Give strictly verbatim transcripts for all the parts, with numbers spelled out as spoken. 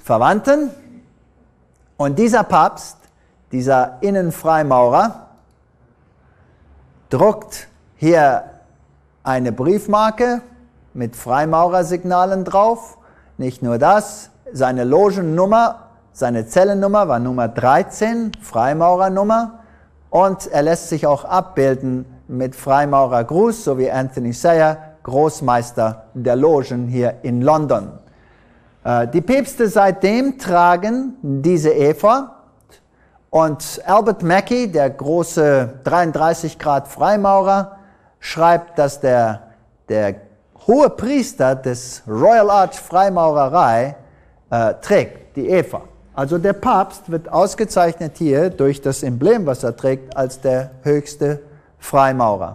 Verwandten. Und dieser Papst, dieser Innenfreimaurer, druckt hier eine Briefmarke mit Freimaurersignalen drauf. Nicht nur das, seine Logennummer, seine Zellennummer war Nummer dreizehn, Freimaurernummer. Und er lässt sich auch abbilden mit Freimaurergruß, so wie Anthony Sayer, Großmeister der Logen hier in London. Äh, die Päpste seitdem tragen diese Epha. Und Albert Mackey, der große dreiunddreißig Grad Freimaurer, schreibt, dass der, der hohe Priester des Royal Arch Freimaurerei äh, trägt die Epha. Also der Papst wird ausgezeichnet hier durch das Emblem, was er trägt, als der höchste Freimaurer.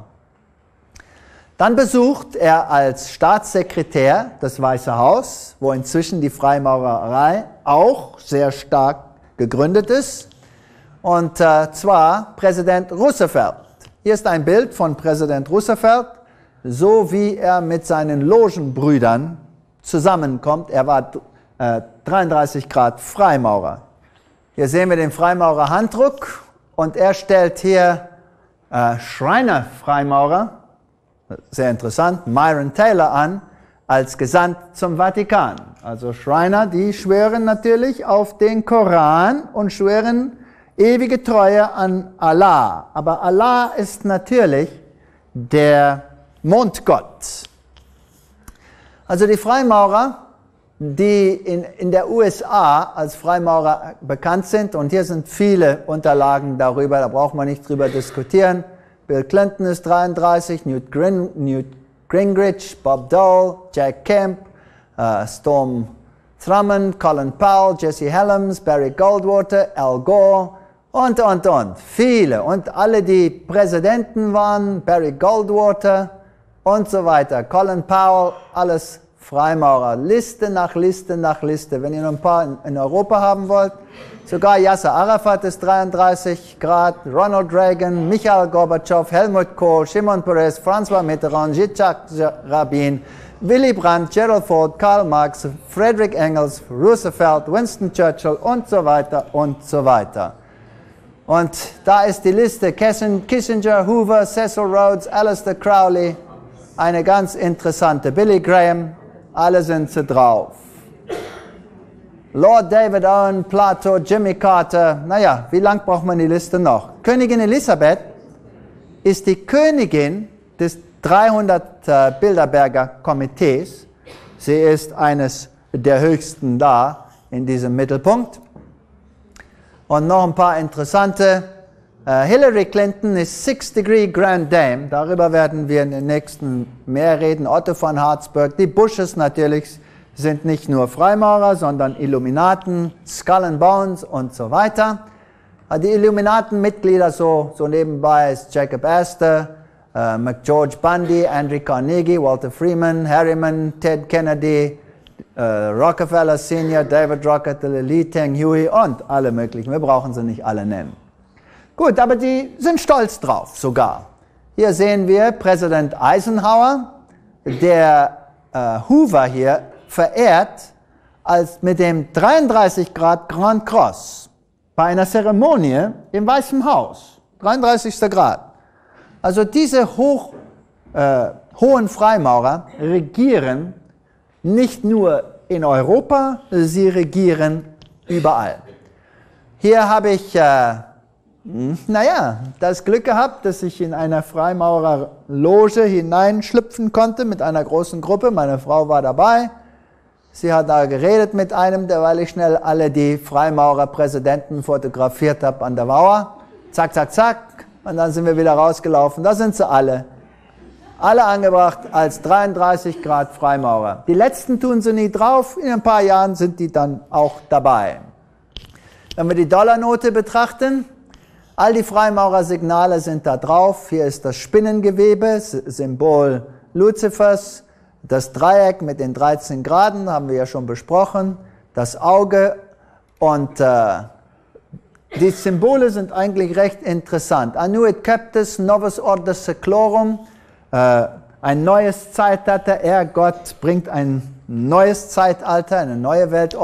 Dann besucht er als Staatssekretär das Weiße Haus, wo inzwischen die Freimaurerei auch sehr stark gegründet ist. Und äh, zwar Präsident Roosevelt. Hier ist ein Bild von Präsident Roosevelt, so wie er mit seinen Logenbrüdern zusammenkommt. Er war äh, dreiunddreißig Grad Freimaurer. Hier sehen wir den Freimaurer-Handdruck und er stellt hier äh, Schreiner-Freimaurer, sehr interessant, Myron Taylor an, als Gesandt zum Vatikan. Also Schreiner, die schwören natürlich auf den Koran und schwören ewige Treue an Allah. Aber Allah ist natürlich der Mondgott. Also die Freimaurer, die in, in der U S A als Freimaurer bekannt sind, und hier sind viele Unterlagen darüber, da braucht man nicht drüber diskutieren. Bill Clinton ist dreiunddreißig, Newt, Grin, Newt Gingrich, Bob Dole, Jack Kemp, uh, Storm Thurmond, Colin Powell, Jesse Helms, Barry Goldwater, Al Gore und, und, und. Viele. Und alle, die Präsidenten waren, Barry Goldwater und so weiter. Colin Powell, alles Freimaurer. Liste nach Liste nach Liste. Wenn ihr noch ein paar in, in Europa haben wollt, sogar Yasser Arafat ist dreiunddreißig Grad, Ronald Reagan, Michail Gorbatschow, Helmut Kohl, Shimon Peres, François Mitterrand, Yitzhak Rabin, Willy Brandt, Gerald Ford, Karl Marx, Frederick Engels, Roosevelt, Winston Churchill und so weiter und so weiter. Und da ist die Liste: Kissinger, Hoover, Cecil Rhodes, Aleister Crowley, eine ganz interessante, Billy Graham, alle sind sie drauf. Lord David Owen, Plato, Jimmy Carter, naja, wie lang braucht man die Liste noch? Königin Elisabeth ist die Königin des dreihundert äh, Bilderberger Komitees. Sie ist eines der höchsten da in diesem Mittelpunkt. Und noch ein paar interessante. Uh, Hillary Clinton ist Six Degree Grand Dame. Darüber werden wir in den nächsten mehr reden. Otto von Habsburg. Die Bushes natürlich sind nicht nur Freimaurer, sondern Illuminaten, Skull and Bones und so weiter. Uh, die Illuminaten-Mitglieder so, so nebenbei ist Jacob Astor, uh, McGeorge Bundy, Andrew Carnegie, Walter Freeman, Harriman, Ted Kennedy, uh, Rockefeller Senior, David Rockefeller, Lee Teng Hui und alle möglichen. Wir brauchen sie nicht alle nennen. Gut, aber die sind stolz drauf sogar. Hier sehen wir Präsident Eisenhower, der äh, Hoover hier verehrt als mit dem dreiunddreißig Grad Grand Cross bei einer Zeremonie im Weißen Haus. dreiunddreißigster Grad. Also diese hoch, äh, hohen Freimaurer regieren nicht nur in Europa, sie regieren überall. Hier habe ich äh, Naja, das Glück gehabt, dass ich in einer Freimaurerloge hineinschlüpfen konnte mit einer großen Gruppe. Meine Frau war dabei. Sie hat da geredet mit einem, weil ich schnell alle die Freimaurerpräsidenten fotografiert habe an der Mauer. Zack, zack, zack. Und dann sind wir wieder rausgelaufen. Da sind sie alle. Alle angebracht als dreiunddreißig Grad Freimaurer. Die letzten tun sie nie drauf. In ein paar Jahren sind die dann auch dabei. Wenn wir die Dollarnote betrachten, all die Freimaurersignale sind da drauf. Hier ist das Spinnengewebe, Symbol Luzifers. Das Dreieck mit den dreizehn Graden haben wir ja schon besprochen. Das Auge und äh, die Symbole sind eigentlich recht interessant. Annuit Captus, Novus Order Seclorum. Äh, ein neues Zeitalter. Er, Gott, bringt ein neues Zeitalter, eine neue Weltordnung.